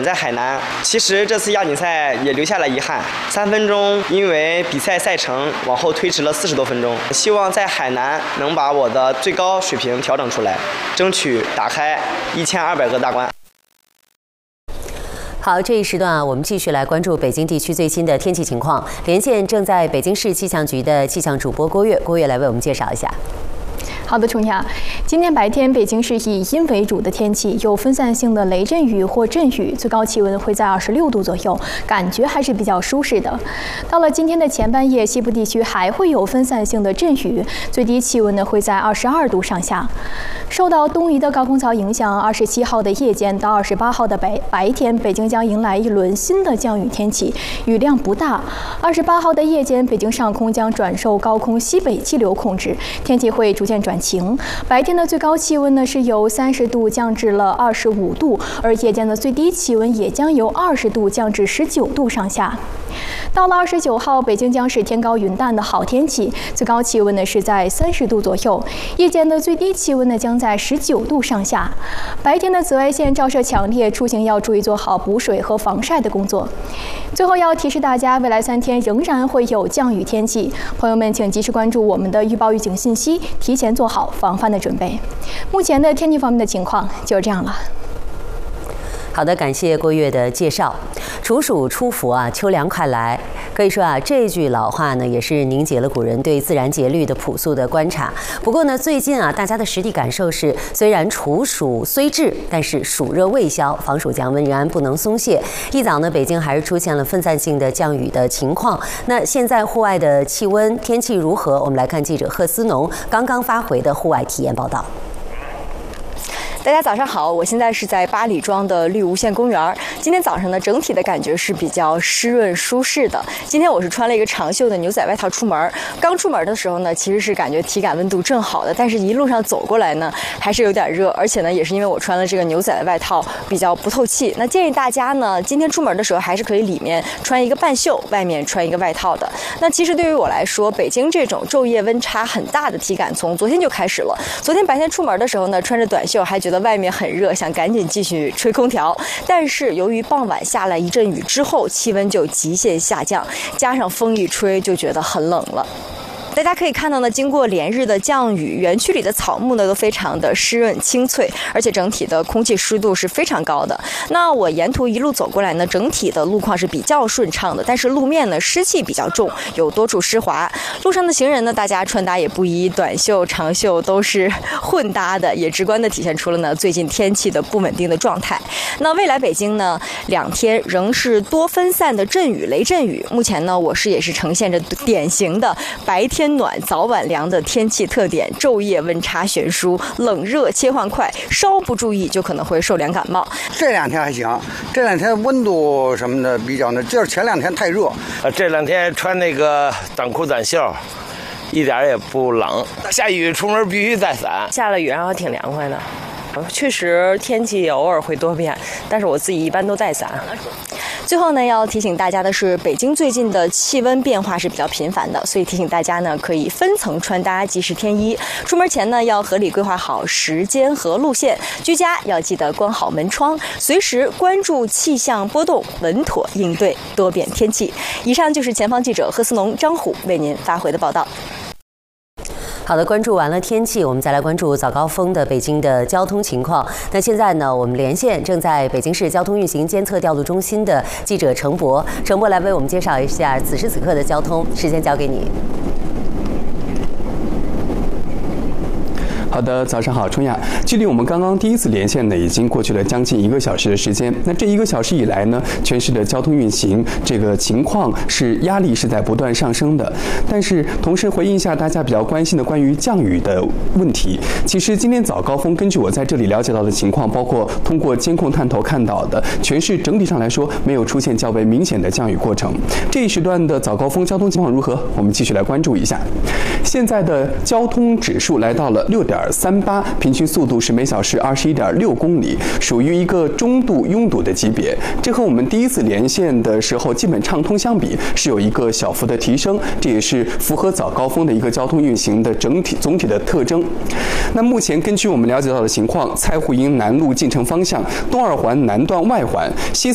在海南。其实这次亚锦赛也留下了遗憾，3分钟因为比赛赛程往后推迟了40多分钟。希望在海南能把我的最高水平调整出来，争取打开1200个大关。 好，这一时段我们继续来关注北京地区最新的天气情况。连线正在北京市气象局的气象主播郭月，郭月来为我们介绍一下。 好的，楚雅，今天白天北京是以阴为主的天气，有分散性的雷阵雨或阵雨，最高气温会在26度左右，感觉还是比较舒适的。到了今天的前半夜，西部地区还会有分散性的阵雨，最低气温呢会在22度上下。受到东移的高空槽影响，27号的夜间到28号的白天，北京将迎来一轮新的降雨天气，雨量不大。28号的夜间，北京上空将转受高空西北气流控制，天气会逐渐转晴。白天的最高气温呢是由30度降至了25度，而夜间的最低气温也将由20度降至19度上下。到了29号，北京将是天高云淡的好天气，最高气温呢是在30度左右，夜间的最低气温呢将在19度上下。白天的紫外线照射强烈，出行要注意做好补水和防晒的工作。最后要提示大家，未来3天仍然会有降雨天气，朋友们请及时关注我们的预报预警信息，提前做好防范的准备。目前的天气方面的情况就是这样了。 好的，感谢郭月的介绍。处暑初伏啊，秋凉快来。可以说啊，这句老话呢，也是凝结了古人对自然节律的朴素的观察。不过呢，最近啊，大家的实地感受是，虽然处暑虽至，但是暑热未消，防暑降温仍然不能松懈。一早呢，北京还是出现了分散性的降雨的情况。那现在户外的气温、天气如何？我们来看记者贺思农刚刚发回的户外体验报道。 大家早上好，我现在是在八里庄的绿无限公园。今天早上呢，整体的感觉是比较湿润舒适的。今天我是穿了一个长袖的牛仔外套出门，刚出门的时候呢，其实是感觉体感温度正好的，但是一路上走过来呢，还是有点热，而且呢，也是因为我穿了这个牛仔外套比较不透气。那建议大家呢，今天出门的时候还是可以里面穿一个半袖，外面穿一个外套的。那其实对于我来说，北京这种昼夜温差很大的体感从昨天就开始了。昨天白天出门的时候呢，穿着短袖还觉得外面很热，想赶紧继续吹空调，但是由于傍晚下来一阵雨之后，气温就极限下降，加上风一吹就觉得很冷了。大家可以看到呢，经过连日的降雨，园区里的草木呢都非常的湿润清脆，而且整体的空气湿度是非常高的。那我沿途一路走过来呢，整体的路况是比较顺畅的，但是路面呢湿气比较重，有多处湿滑。路上的行人呢，大家穿搭也不一，短袖、长袖都是混搭的，也直观的体现出了呢最近天气的不稳定的状态。那未来北京呢2天仍是多分散的阵雨、雷阵雨。目前呢，我市也是呈现着典型的白天暖早晚凉的天气特点，昼夜温差悬殊，冷热切换快，稍不注意就可能会受凉感冒。 这2天还行，这2天温度什么的比较呢，就是前2天太热。 这2天穿那个短裤短袖，一点也不冷。下雨出门必须带伞。 下了雨然后挺凉快的。确实天气偶尔会多变，但是我自己一般都带伞。 最后呢，要提醒大家的是，北京最近的气温变化是比较频繁的，所以提醒大家呢，可以分层穿搭，及时添衣。出门前呢，要合理规划好时间和路线。居家要记得关好门窗，随时关注气象波动，稳妥应对多变天气。以上就是前方记者贺思农、张虎为您发回的报道。 好的，关注完了天气，我们再来关注早高峰的北京的交通情况。那现在呢，我们连线正在北京市交通运行监测调度中心的记者程博，程博来为我们介绍一下此时此刻的交通，时间交给你。 好的，早上好，春雅。距离我们刚刚第一次连线呢，已经过去了将近1个小时的时间。那这1个小时以来呢，全市的交通运行这个情况是压力是在不断上升的。但是同时回应一下大家比较关心的关于降雨的问题。其实今天早高峰，根据我在这里了解到的情况，包括通过监控探头看到的，全市整体上来说没有出现较为明显的降雨过程。这一时段的早高峰交通情况如何？我们继续来关注一下。现在的交通指数来到了6.38，平均速度是每小时21.6公里，属于一个中度拥堵的级别。这和我们第一次连线的时候基本畅通相比，是有一个小幅的提升，这也是符合早高峰的一个交通运行的总体的特征。那目前根据我们了解到的情况，蔡胡营南路进城方向东二环南段外环西